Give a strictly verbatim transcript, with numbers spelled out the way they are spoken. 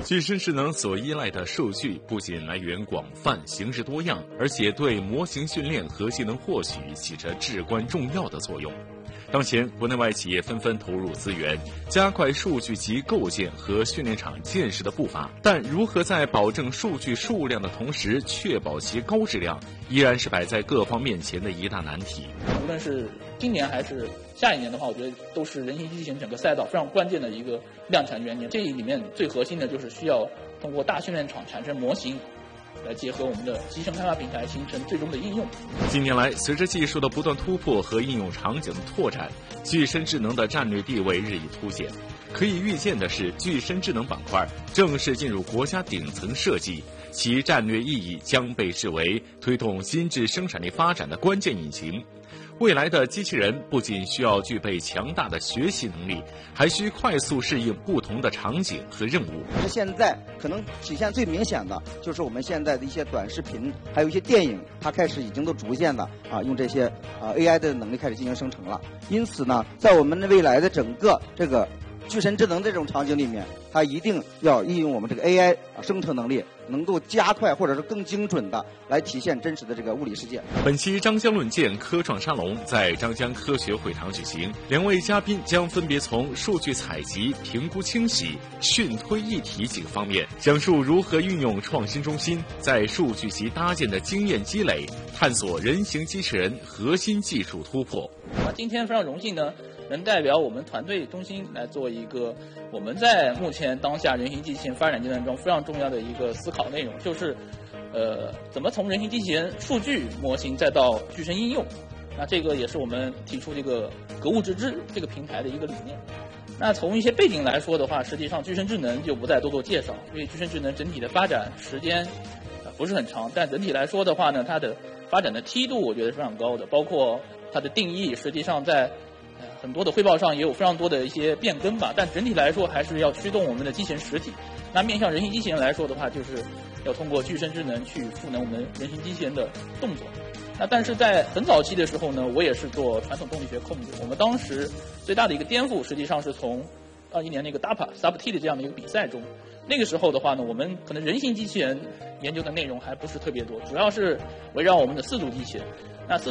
具身智能所依赖的数据不仅来源广泛、形式多样，而且对模型训练和技能获取起着至关重要的作用。当前，国内外企业纷纷投入资源，加快数据集构建和训练场建设的步伐。但如何在保证数据数量的同时，确保其高质量，依然是摆在各方面前的一大难题。 无论是今年还是下一年的话，我觉得都是人形机器人整个赛道非常关键的一个量产元年。这里面最核心的就是需要通过大训练场产生模型，来结合我们的集成开发平台，形成最终的应用。 近年来，随着技术的不断突破和应用场景的拓展，具身智能的战略地位日益凸显。可以预见的是，具身智能板块正式进入国家顶层设计，其战略意义将被视为推动新质生产力发展的关键引擎。未来的机器人不仅需要具备强大的学习能力，还需快速适应不同的场景和任务。 现在可能体现最明显的就是我们现在的一些短视频，还有一些电影，它开始已经都逐渐的啊用这些啊 A I 的能力开始进行生成了。因此呢，在我们的未来的整个这个具身智能这种场景里面，它一定要应用我们这个 A I 啊生成能力，能够加快或者是更精准的来体现真实的这个物理世界。 本期张江论剑科创沙龙在张江科学会堂举行，两位嘉宾将分别从数据采集、评估清洗、训推一体几个方面，讲述如何运用创新中心在数据集搭建的经验积累，探索人形机器人核心技术突破。 啊，今天非常荣幸呢，能代表我们团队中心来做一个我们在目前当下人形机器人发展阶段中非常重要的一个思考内容，就是呃，怎么从人形机器人数据模型再到具身应用。那这个也是我们提出这个格物致知这个平台的一个理念。那从一些背景来说的话，实际上具身智能就不再多做介绍，因为具身智能整体的发展时间呃不是很长，但整体来说的话呢，它的发展的梯度我觉得是非常高的，包括它的定义，实际上在很多的汇报上也有非常多的一些变更吧，但整体来说还是要驱动我们的机器人实体。那面向人形机器人来说的话，就是要通过具身智能去赋能我们人形机器人的动作。那但是在很早期的时候呢，我也是做传统动力学控制，我们当时最大的一个颠覆，实际上是从二一年那个 D A P A Subtil 的这样的一个比赛中。那个时候的话呢，我们可能人形机器人研究的内容还不是特别多，主要是围绕我们的四足机器人。那四